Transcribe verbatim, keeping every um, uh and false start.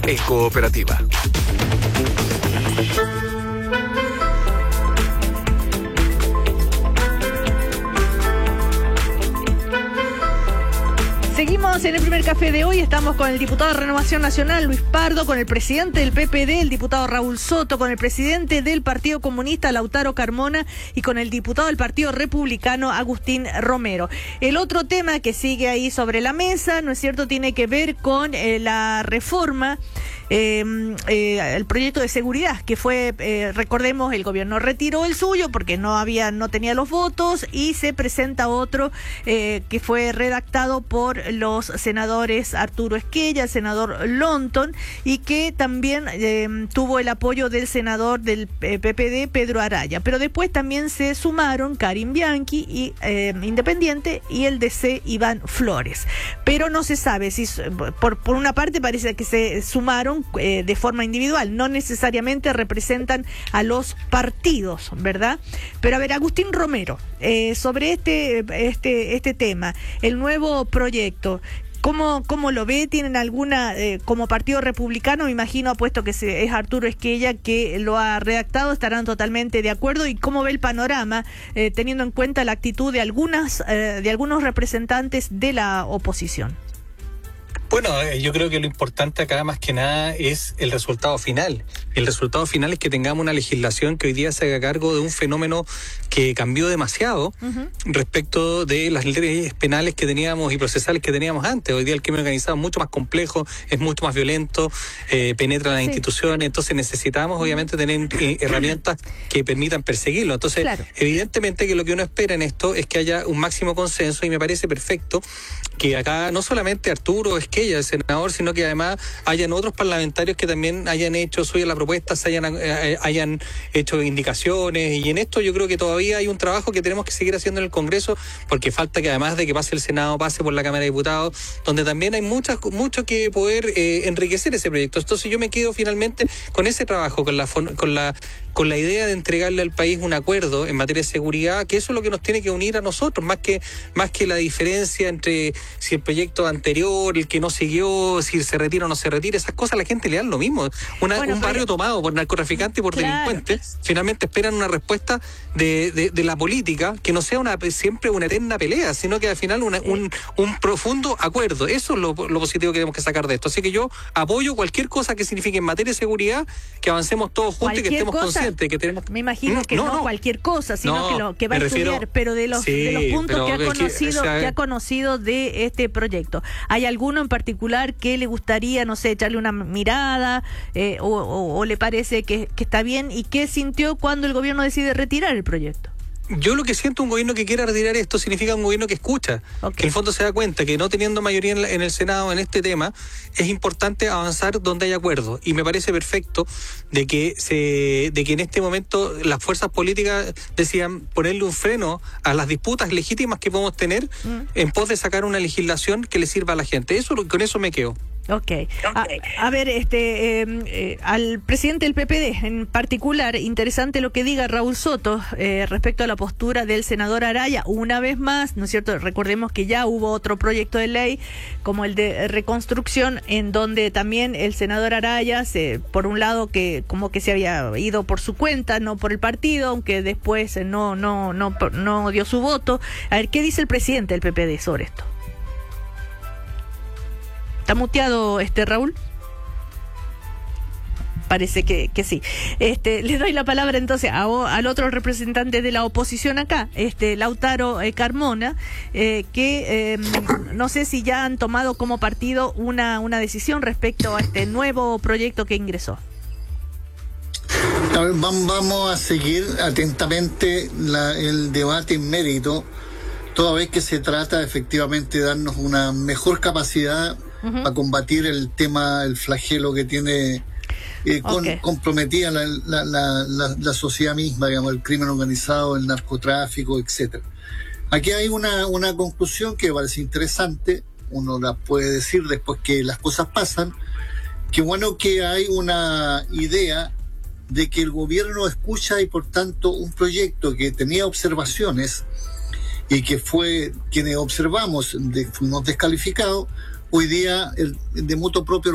en Cooperativa. Seguimos en el primer café de hoy, estamos con el diputado de Renovación Nacional, Luis Pardo, con el presidente del P P D, el diputado Raúl Soto, con el presidente del Partido Comunista, Lautaro Carmona, y con el diputado del Partido Republicano, Agustín Romero. El otro tema que sigue ahí sobre la mesa, ¿no es cierto?, tiene que ver con eh, la reforma, eh, eh, el proyecto de seguridad, que fue, eh, recordemos, el gobierno retiró el suyo porque no había, no tenía los votos, y se presenta otro eh, que fue redactado por los senadores Arturo Esquella, el senador Lonton, y que también eh, tuvo el apoyo del senador del eh, P P D, Pedro Araya. Pero después también se sumaron Karin Bianchi, y eh, Independiente, y el D C, Iván Flores. Pero no se sabe si, por, por una parte parece que se sumaron eh, de forma individual, no necesariamente representan a los partidos, ¿verdad? Pero a ver, Agustín Romero, eh, sobre este, este, este tema, el nuevo proyecto, ¿Cómo, ¿Cómo lo ve? ¿Tienen alguna, eh, como Partido Republicano, me imagino, puesto que se, es Arturo Esquella que lo ha redactado, estarán totalmente de acuerdo? ¿Y cómo ve el panorama, eh, teniendo en cuenta la actitud de algunas, eh, de algunos representantes de la oposición? Bueno, yo creo que lo importante acá más que nada es el resultado final. El resultado final es que tengamos una legislación que hoy día se haga cargo de un fenómeno que cambió demasiado uh-huh. respecto de las leyes penales que teníamos y procesales que teníamos antes. Hoy día el crimen organizado es mucho más complejo, es mucho más violento, eh, penetra en las sí. instituciones, entonces necesitamos obviamente tener eh, herramientas que permitan perseguirlo. Entonces, claro. evidentemente que lo que uno espera en esto es que haya un máximo consenso, y me parece perfecto que acá no solamente Arturo Esquella, el senador, sino que además hayan otros parlamentarios que también hayan hecho suya la propuesta, se hayan, eh, hayan hecho indicaciones, y en esto yo creo que todavía hay un trabajo que tenemos que seguir haciendo en el Congreso, porque falta que además de que pase el Senado, pase por la Cámara de Diputados, donde también hay muchas, mucho que poder eh, enriquecer ese proyecto. Entonces yo me quedo finalmente con ese trabajo, con la, con la con la idea de entregarle al país un acuerdo en materia de seguridad, que eso es lo que nos tiene que unir a nosotros, más que más que la diferencia entre si el proyecto anterior, el que no siguió, si se retira o no se retira, esas cosas a la gente le dan lo mismo. Una, bueno, un barrio pero... tomado por narcotraficantes y por claro. delincuentes, finalmente esperan una respuesta de, de, de la política, que no sea una siempre una eterna pelea, sino que al final una, un, un profundo acuerdo. Eso es lo, lo positivo que tenemos que sacar de esto. Así que yo apoyo cualquier cosa que signifique en materia de seguridad, que avancemos todos juntos y que estemos conscientes. Que tenemos... Me imagino que no, no, no cualquier cosa, sino no, que lo que va a estudiar, refiero... pero de los, sí, de los puntos que ha conocido, que, o sea... que ha conocido de este proyecto, ¿hay alguno en particular que le gustaría, no sé, echarle una mirada eh, o, o, o le parece que, que está bien, y qué sintió cuando el gobierno decide retirar el proyecto? Yo lo que siento, un gobierno que quiera retirar esto significa un gobierno que escucha, okay. que en el fondo se da cuenta que no teniendo mayoría en, la, en el Senado en este tema, es importante avanzar donde hay acuerdo, y me parece perfecto de que se, de que en este momento las fuerzas políticas decidan ponerle un freno a las disputas legítimas que podemos tener mm. en pos de sacar una legislación que le sirva a la gente. Eso, con eso me quedo. Okay. A, a ver, este, eh, eh, al presidente del P P D en particular, interesante lo que diga Raúl Soto eh, respecto a la postura del senador Araya, una vez más, ¿no es cierto? Recordemos que ya hubo otro proyecto de ley, como el de reconstrucción, en donde también el senador Araya, se, por un lado, que como que se había ido por su cuenta, no por el partido, aunque después no, no, no, no dio su voto. A ver, ¿qué dice el presidente del P P D sobre esto? ¿Está muteado este Raúl? Parece que, que sí. Este, le doy la palabra entonces a, al otro representante de la oposición acá, este Lautaro eh, Carmona, eh, que eh, no sé si ya han tomado como partido una, una decisión respecto a este nuevo proyecto que ingresó. A ver, vamos a seguir atentamente la, el debate en mérito, toda vez que se trata efectivamente de darnos una mejor capacidad Uh-huh. a combatir el tema, el flagelo que tiene eh, con, okay. comprometida la, la, la, la, la sociedad misma, digamos, el crimen organizado, el narcotráfico, etcétera. Aquí hay una, una conclusión que parece interesante, uno la puede decir después que las cosas pasan, que bueno que hay una idea de que el gobierno escucha, y por tanto un proyecto que tenía observaciones y que fue quienes observamos, de, fuimos descalificados, hoy día el, de motu propio